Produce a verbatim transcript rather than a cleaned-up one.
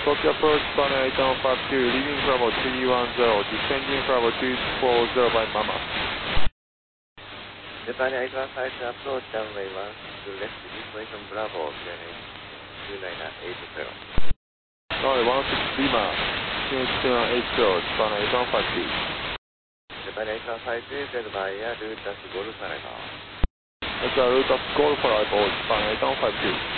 Tokyo approach, Japan eight one five two, leaving Bravo three one zero, descending Bravo two four zero by Mama. Japan eight one five two, approach runway one to left, information Bravo, two nine eight zero. Runway one six Lima, two nine eight zero, Japan eight one five two. Japan eight one five two, said by Air Route Golf Arrival. That's a route of Golf Arrival, Japan eight one five two.